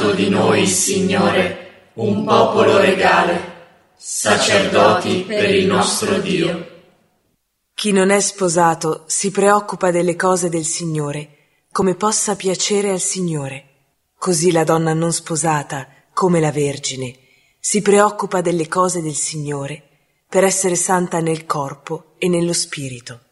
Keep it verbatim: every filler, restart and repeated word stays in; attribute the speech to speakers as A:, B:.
A: fatto di noi, Signore, un popolo regale, sacerdoti per il nostro Dio.
B: Chi non è sposato si preoccupa delle cose del Signore, come possa piacere al Signore. Così la donna non sposata, come la Vergine, si preoccupa delle cose del Signore per essere santa nel corpo e nello spirito.